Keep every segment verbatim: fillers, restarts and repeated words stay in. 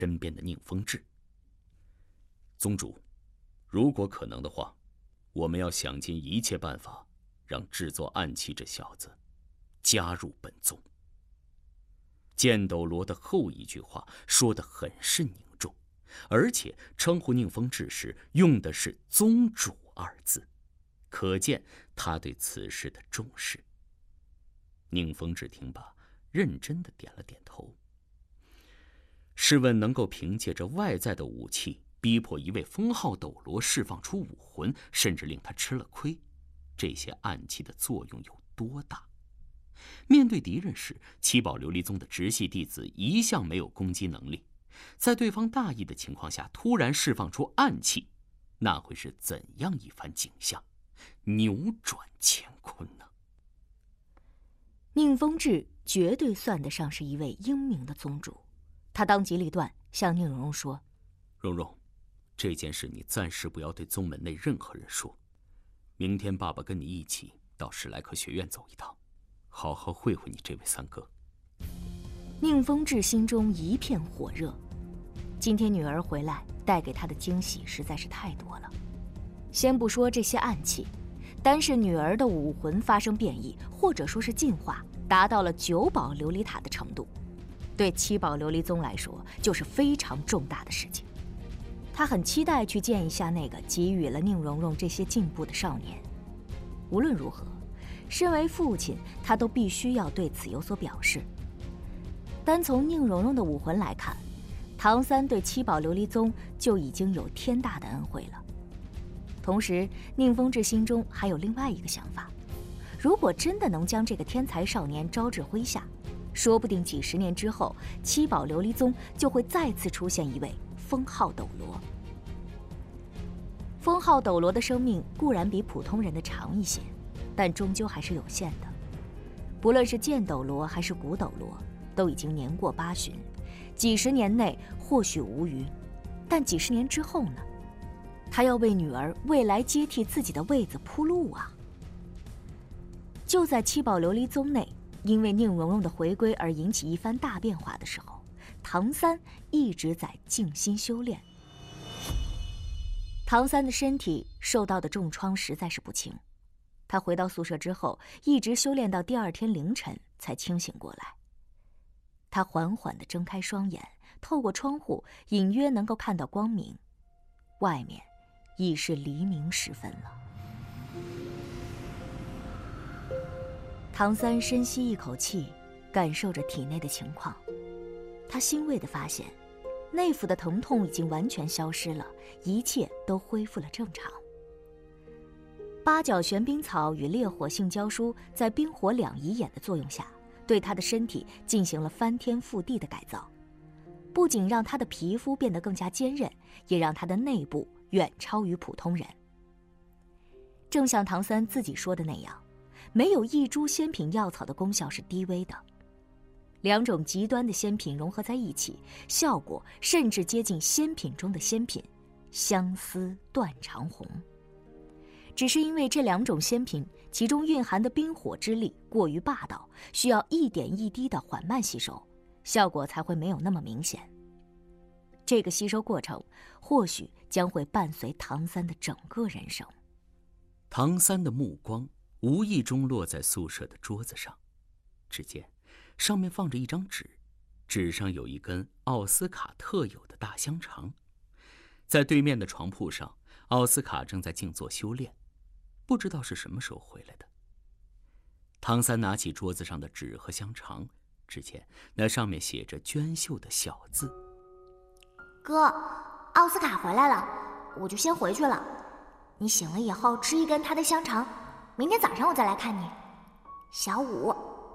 身边的宁风致。宗主，如果可能的话，我们要想尽一切办法，让制作暗器这小子加入本宗。剑斗罗的后一句话说得很是凝重，而且称呼宁风致时用的是宗主二字，可见他对此事的重视。宁风致听罢，认真地点了点头。试问能够凭借着外在的武器逼迫一位封号斗罗释放出武魂，甚至令他吃了亏，这些暗器的作用有多大？面对敌人时，七宝琉璃宗的直系弟子一向没有攻击能力，在对方大意的情况下突然释放出暗器，那会是怎样一番景象？扭转乾坤呢？ 宁风致绝对算得上是一位英明的宗主，他当机立断向宁荣荣说： 荣荣，这件事你暂时不要对宗门内任何人说，明天爸爸跟你一起到史莱克学院走一趟，好好会会你这位三哥。 宁风致心中一片火热，今天女儿回来带给他的惊喜实在是太多了。先不说这些暗器，单是女儿的武魂发生变异，或者说是进化，达到了九宝琉璃塔的程度，对七宝琉璃宗来说就是非常重大的事情。他很期待去见一下那个给予了宁荣荣这些进步的少年。无论如何，身为父亲，他都必须要对此有所表示。单从宁荣荣的武魂来看，唐三对七宝琉璃宗就已经有天大的恩惠了。同时，宁风致心中还有另外一个想法：如果真的能将这个天才少年招至麾下，说不定几十年之后，七宝琉璃宗就会再次出现一位封号斗罗。封号斗罗的生命固然比普通人的长一些，但终究还是有限的。不论是剑斗罗还是古斗罗，都已经年过八旬，几十年内或许无虞，但几十年之后呢？他要为女儿未来接替自己的位子铺路啊！就在七宝琉璃宗内，因为宁荣荣的回归而引起一番大变化的时候，唐三一直在静心修炼。唐三的身体受到的重创实在是不轻，他回到宿舍之后，一直修炼到第二天凌晨才清醒过来。他缓缓地睁开双眼，透过窗户隐约能够看到光明，外面已是黎明时分了。唐三深吸一口气，感受着体内的情况，他欣慰地发现，内府的疼痛已经完全消失了，一切都恢复了正常。八角玄冰草与烈火杏胶书在冰火两仪眼的作用下，对他的身体进行了翻天覆地的改造，不仅让他的皮肤变得更加坚韧，也让他的内部远超于普通人。正像唐三自己说的那样，没有一株仙品药草的功效是低微的，两种极端的仙品融合在一起，效果甚至接近仙品中的仙品——相思断肠红。只是因为这两种仙品其中蕴含的冰火之力过于霸道，需要一点一滴的缓慢吸收，效果才会没有那么明显。这个吸收过程或许将会伴随唐三的整个人生。 唐三的目光无意中落在宿舍的桌子上，只见上面放着一张纸，纸上有一根奥斯卡特有的大香肠。在对面的床铺上，奥斯卡正在静坐修炼，不知道是什么时候回来的。唐三拿起桌子上的纸和香肠，只见那上面写着娟秀的小字： 哥，奥斯卡回来了，我就先回去了。你醒了以后吃一根他的香肠，明天早上我再来看你。小五。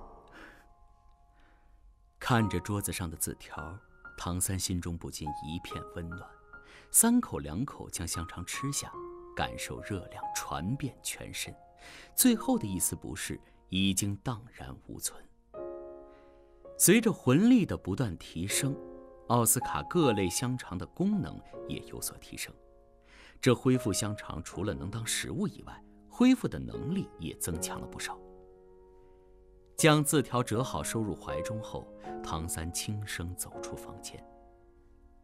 看着桌子上的字条，唐三心中不禁一片温暖，三口两口将香肠吃下，感受热量传遍全身，最后的一丝不适已经荡然无存。随着魂力的不断提升，奥斯卡各类香肠的功能也有所提升。这恢复香肠除了能当食物以外，恢复的能力也增强了不少。将字条折好收入怀中后，唐三轻声走出房间。